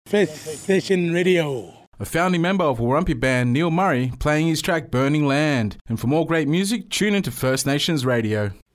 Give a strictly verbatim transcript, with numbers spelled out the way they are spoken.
First Station Radio. A founding member of Warumpi band Neil Murray playing his track Burning Land. And for more great music, tune into First Nations Radio.